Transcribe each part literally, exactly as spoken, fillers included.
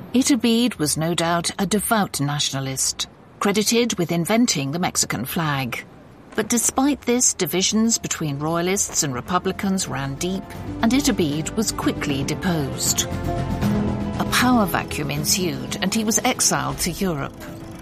Iturbide was no doubt a devout nationalist, credited with inventing the Mexican flag. But despite this, divisions between royalists and republicans ran deep, and Iturbide was quickly deposed. A power vacuum ensued, and he was exiled to Europe.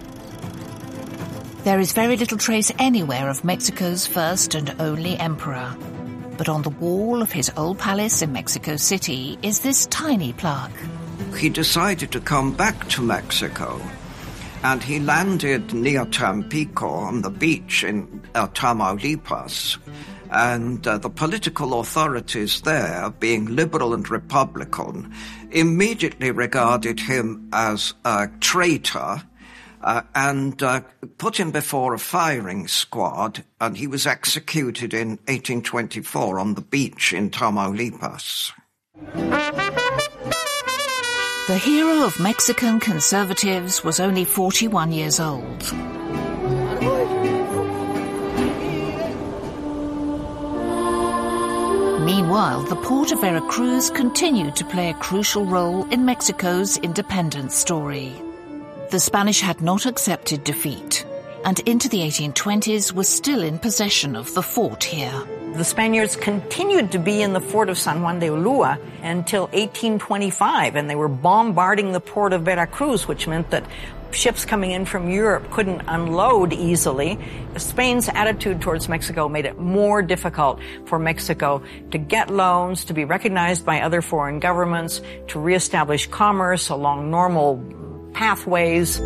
There is very little trace anywhere of Mexico's first and only emperor. But on the wall of his old palace in Mexico City is this tiny plaque. He decided to come back to Mexico, and he landed near Tampico on the beach in uh, Tamaulipas. And uh, the political authorities there, being liberal and republican, immediately regarded him as a traitor uh, and uh, put him before a firing squad, and he was executed in eighteen twenty-four on the beach in Tamaulipas. The hero of Mexican conservatives was only forty-one years old. Meanwhile, the port of Veracruz continued to play a crucial role in Mexico's independence story. The Spanish had not accepted defeat, and into the eighteen twenties was still in possession of the fort here. The Spaniards continued to be in the fort of San Juan de Ulua until eighteen twenty-five, and they were bombarding the port of Veracruz, which meant that ships coming in from Europe couldn't unload easily. Spain's attitude towards Mexico made it more difficult for Mexico to get loans, to be recognized by other foreign governments, to reestablish commerce along normal pathways.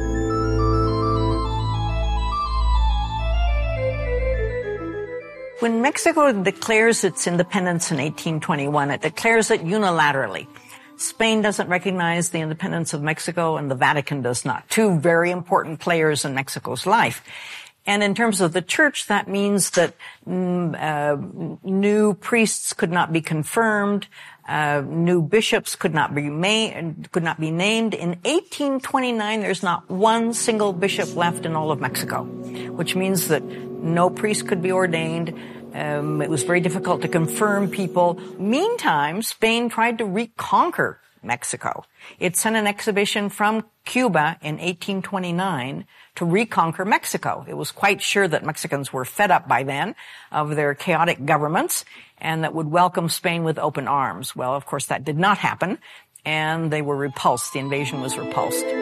When Mexico declares its independence in eighteen twenty-one, it declares it unilaterally. Spain doesn't recognize the independence of Mexico, and the Vatican does not. Two very important players in Mexico's life. And in terms of the church, that means that mm, uh, new priests could not be confirmed, uh, new bishops could not be made, could not be named. In eighteen twenty-nine, there's not one single bishop left in all of Mexico, which means that no priest could be ordained. Um, it was very difficult to confirm people. Meantime, Spain tried to reconquer Mexico. It sent an expedition from Cuba in eighteen twenty-nine to reconquer Mexico. It was quite sure that Mexicans were fed up by then of their chaotic governments and that would welcome Spain with open arms. Well, of course, that did not happen, and they were repulsed. The invasion was repulsed.